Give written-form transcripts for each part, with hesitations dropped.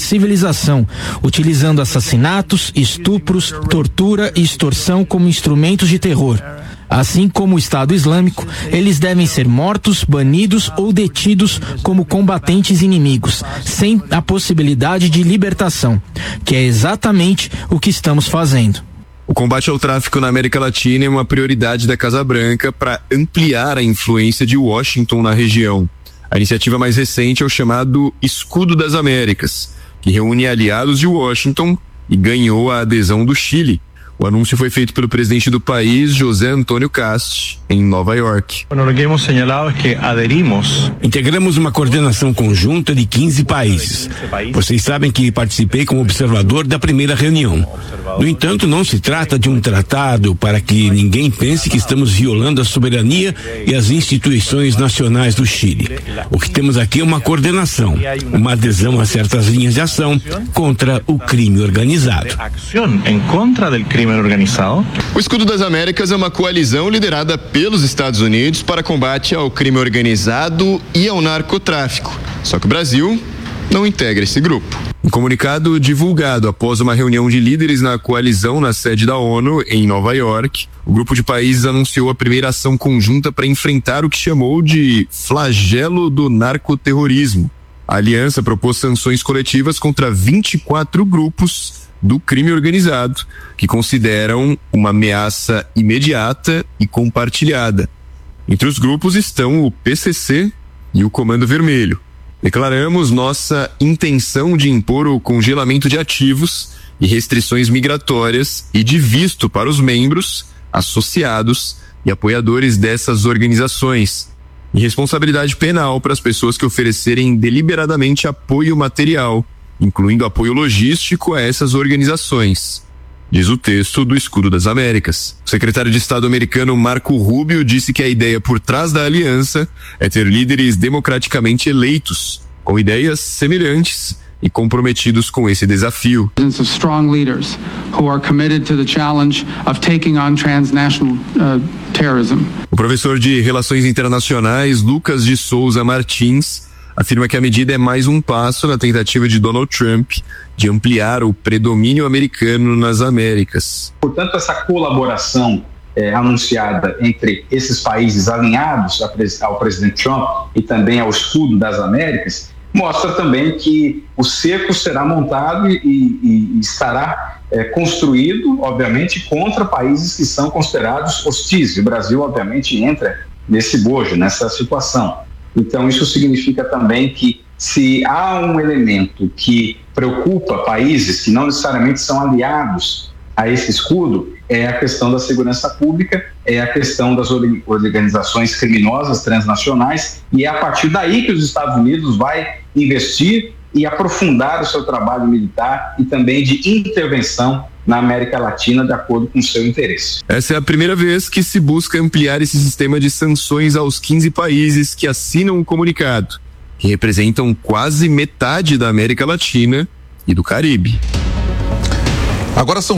civilização, utilizando assassinatos, estupros, tortura e extorsão como instrumentos de terror. Assim como o Estado Islâmico, eles devem ser mortos, banidos ou detidos como combatentes inimigos, sem a possibilidade de libertação, que é exatamente o que estamos fazendo. O combate ao tráfico na América Latina é uma prioridade da Casa Branca para ampliar a influência de Washington na região. A iniciativa mais recente é o chamado Escudo das Américas, que reúne aliados de Washington e ganhou a adesão do Chile. O anúncio foi feito pelo presidente do país, José Antônio Cast, em Nova York. Integramos uma coordenação conjunta de 15 países. Vocês sabem que participei como observador da primeira reunião. No entanto, não se trata de um tratado para que ninguém pense que estamos violando a soberania e as instituições nacionais do Chile. O que temos aqui é uma coordenação, uma adesão a certas linhas de ação contra o crime organizado. O Escudo das Américas é uma coalizão liderada pelos Estados Unidos para combate ao crime organizado e ao narcotráfico. Só que o Brasil não integra esse grupo. Um comunicado divulgado após uma reunião de líderes na coalizão na sede da ONU, em Nova York, o grupo de países anunciou a primeira ação conjunta para enfrentar o que chamou de flagelo do narcoterrorismo. A aliança propôs sanções coletivas contra 24 grupos do crime organizado, que consideram uma ameaça imediata e compartilhada. Entre os grupos estão o PCC e o Comando Vermelho. Declaramos nossa intenção de impor o congelamento de ativos e restrições migratórias e de visto para os membros, associados e apoiadores dessas organizações, e responsabilidade penal para as pessoas que oferecerem deliberadamente apoio material, incluindo apoio logístico a essas organizações, diz o texto do Escudo das Américas. O secretário de Estado americano Marco Rubio disse que a ideia por trás da aliança é ter líderes democraticamente eleitos, com ideias semelhantes e comprometidos com esse desafio. O professor de Relações Internacionais, Lucas de Souza Martins, afirma que a medida é mais um passo na tentativa de Donald Trump de ampliar o predomínio americano nas Américas. Portanto, essa colaboração anunciada entre esses países alinhados ao presidente Trump e também ao Escudo das Américas mostra também que o cerco será montado e estará construído, obviamente, contra países que são considerados hostis. E o Brasil, obviamente, entra nesse bojo, nessa situação. Então, isso significa também que se há um elemento que preocupa países que não necessariamente são aliados a esse escudo, é a questão da segurança pública, é a questão das organizações criminosas transnacionais, e é a partir daí que os Estados Unidos vai investir e aprofundar o seu trabalho militar e também de intervenção na América Latina de acordo com o seu interesse. Essa é a primeira vez que se busca ampliar esse sistema de sanções aos 15 países que assinam o comunicado, que representam quase metade da América Latina e do Caribe. Agora são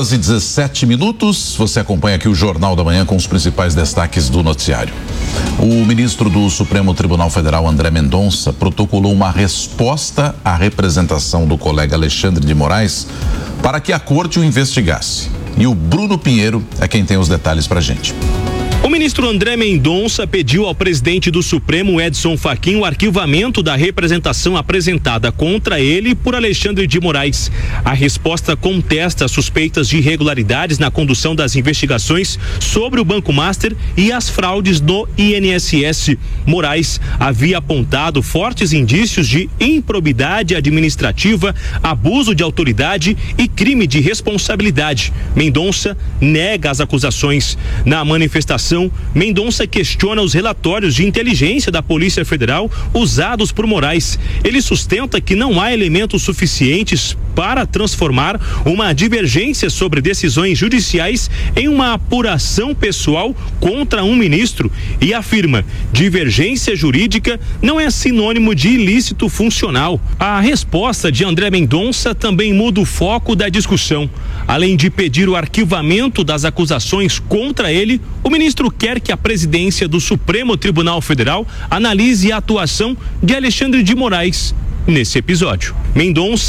5h17. Você acompanha aqui o Jornal da Manhã com os principais destaques do noticiário. O ministro do Supremo Tribunal Federal, André Mendonça, protocolou uma resposta à representação do colega Alexandre de Moraes para que a corte o investigasse. E o Bruno Pinheiro é quem tem os detalhes pra gente. O ministro André Mendonça pediu ao presidente do Supremo, Edson Fachin, o arquivamento da representação apresentada contra ele por Alexandre de Moraes. A resposta contesta suspeitas de irregularidades na condução das investigações sobre o Banco Master e as fraudes do INSS. Moraes havia apontado fortes indícios de improbidade administrativa, abuso de autoridade e crime de responsabilidade. Mendonça nega as acusações. Na manifestação, Mendonça questiona os relatórios de inteligência da Polícia Federal usados por Moraes. Ele sustenta que não há elementos suficientes para transformar uma divergência sobre decisões judiciais em uma apuração pessoal contra um ministro e afirma: divergência jurídica não é sinônimo de ilícito funcional. A resposta de André Mendonça também muda o foco da discussão. Além de pedir o arquivamento das acusações contra ele, o ministro quer que a presidência do Supremo Tribunal Federal analise a atuação de Alexandre de Moraes nesse episódio. Mendonça